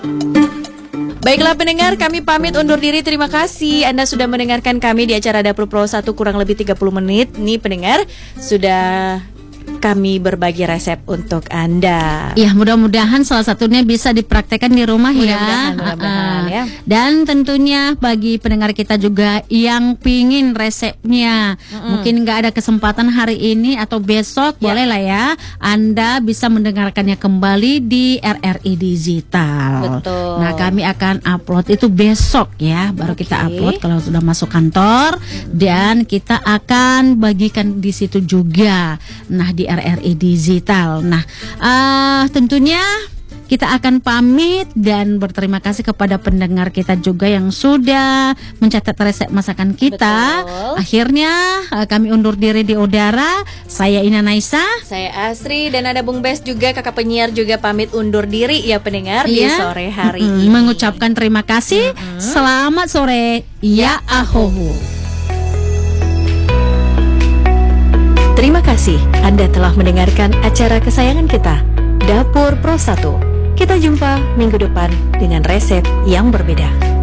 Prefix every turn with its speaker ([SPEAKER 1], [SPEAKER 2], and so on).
[SPEAKER 1] Baiklah pendengar, kami pamit undur diri. Terima kasih Anda sudah mendengarkan kami di acara Dapur Pro 1 kurang lebih 30 menit. Nih pendengar, sudah kami berbagi resep untuk Anda.
[SPEAKER 2] Ya, mudah-mudahan salah satunya bisa dipraktekkan di rumah
[SPEAKER 1] Mudah-mudahan ya.
[SPEAKER 2] Dan tentunya bagi pendengar kita juga yang pingin resepnya, mungkin nggak ada kesempatan hari ini atau besok, boleh lah ya, Anda bisa mendengarkannya kembali di RRI Digital.
[SPEAKER 1] Betul.
[SPEAKER 2] Nah, kami akan upload itu besok ya, baru kita upload kalau sudah masuk kantor, dan kita akan bagikan di situ juga. Nah, di RRI Digital. Nah, tentunya kita akan pamit dan berterima kasih kepada pendengar kita juga yang sudah mencatat resep masakan kita.
[SPEAKER 1] Betul.
[SPEAKER 2] Akhirnya kami undur diri di udara. Saya Ina Naisa,
[SPEAKER 1] saya Asri, dan ada Bung Bes juga, kakak penyiar juga pamit undur diri ya pendengar di sore hari ini.
[SPEAKER 2] Mengucapkan terima kasih. Selamat sore. Ya ahohu.
[SPEAKER 1] Terima kasih Anda telah mendengarkan acara kesayangan kita, Dapur Pro 1. Kita jumpa minggu depan dengan resep yang berbeda.